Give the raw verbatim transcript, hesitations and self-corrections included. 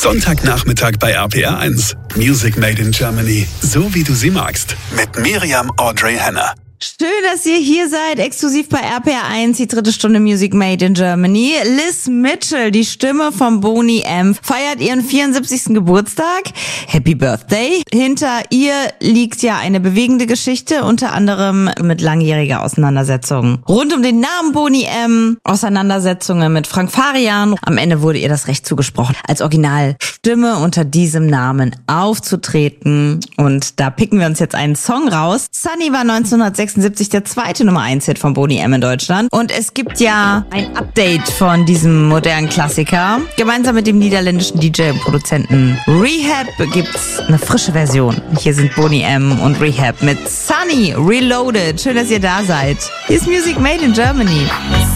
Sonntagnachmittag bei R P R eins. Music Made in Germany. So wie du sie magst. Mit Miriam Audrey Henner. Schön, dass ihr hier seid, exklusiv bei R P R eins, die dritte Stunde Music Made in Germany. Liz Mitchell, die Stimme von Boney M., feiert ihren vierundsiebzigsten Geburtstag. Happy Birthday. Hinter ihr liegt ja eine bewegende Geschichte, unter anderem mit langjähriger Auseinandersetzung rund um den Namen Boney M., Auseinandersetzungen mit Frank Farian. Am Ende wurde ihr das Recht zugesprochen, als Originalstimme unter diesem Namen aufzutreten. Und da picken wir uns jetzt einen Song raus. Sunny war neunzehnhundertsechsundsiebzig der zweite Nummer eins Hit von Boney M. in Deutschland. Und es gibt ja ein Update von diesem modernen Klassiker. Gemeinsam mit dem niederländischen D J und Produzenten Rehab gibt's eine frische Version. Hier sind Boney M. und Rehab mit Sunny Reloaded. Schön, dass ihr da seid. Hier ist Music Made in Germany.